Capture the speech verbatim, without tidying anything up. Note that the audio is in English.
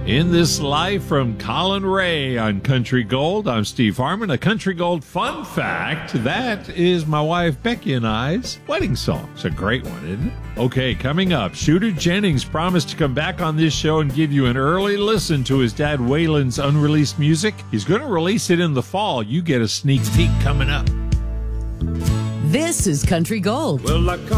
In This Life from Colin Ray on Country Gold. I'm Steve Harmon. A Country Gold fun fact, that is my wife Becky and I's wedding song. It's a great one, isn't it? Okay, coming up, Shooter Jennings promised to come back on this show and give you an early listen to his dad Waylon's unreleased music. He's going to release it in the fall. You get a sneak peek coming up. This is Country Gold. Well, I